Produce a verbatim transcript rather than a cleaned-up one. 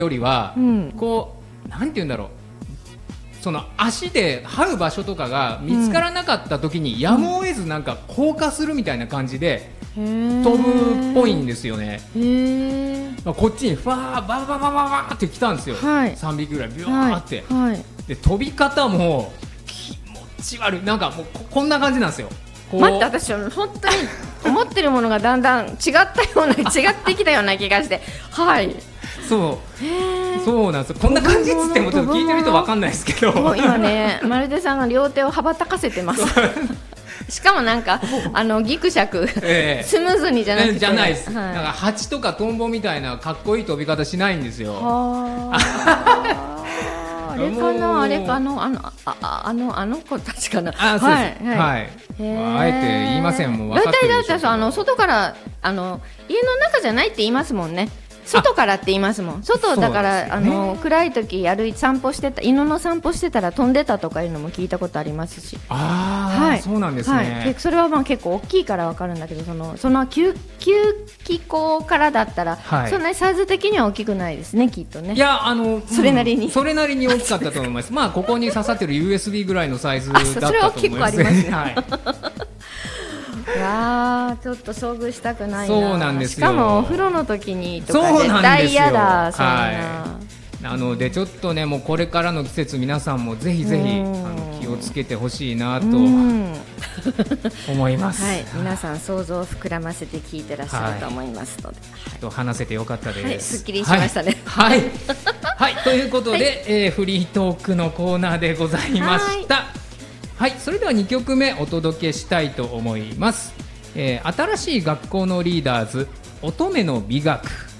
よりは、 うん、 こうなんて言うんだろう、その足で這う場所とかが見つからなかった時に、うん、やむを得ずなんか降下するみたいな感じで飛ぶっぽいんですよね。 へー、 まあ、こっちにファーババババババって来たんですよ、 はい、 さんびきぐらいビューって、 はいはい、 で飛び方も気持ち悪い、なんかもう こ, こんな感じなんですよ。 待って、私は本当に思ってるものがだんだん違ったような違ってきたような気がして、はい、 そうそうなんですよ。こんな感じっつってもちょっと聞いてる人分かんないですけど、 もう今ね、まるでさんが両手を羽ばたかせてますしかもなんかあのギクシャク、えー、スムーズにじゃなくて、 じゃないです、はい、なんかハチとかトンボみたいなかっこいい飛び方しないんですよ。 あれかな、あれかな、あのああのあの子たちかな。 あ、そうです、はい、はい、まあ、あえて言いません、もう分かってるでしょうけど。 だいたいだってさ、あの外からあの家の中じゃないって言いますもんね。外からって言いますもん。外だから、ね、あの暗い時歩い散歩してた、犬の散歩してたら飛んでたとかいうのも聞いたことありますし。 ああ、はい、そうなんですね、 はい、でそれはまあ結構大きいから分かるんだけど、そのその吸気口からだったら、はい、そんなにサイズ的には大きくないですね、きっとね。 いや、あのそれなりに、 うん、それなりに大きかったと思いますまあここに刺さってる ユーエスビー ぐらいのサイズだったと思います。 それは結構ありますね、 はい、 わー、ちょっと遭遇したくないな。 そうなんですよ。 しかもお風呂の時にとか絶対嫌だ、そんな、はい、 なのでちょっとね、もうこれからの季節皆さんもぜひぜひあの気をつけてほしいなと思います、 はい、皆さん想像を膨らませて聞いてらっしゃると思いますので、 はい、話せてよかったです、はい、 すっきりしましたね。 はい、はいはい、ということで、はい、えー、フリートークのコーナーでございました。はいはい、それではにきょくめお届けしたいと思います、えー、新しい学校のリーダーズ、乙女の美学。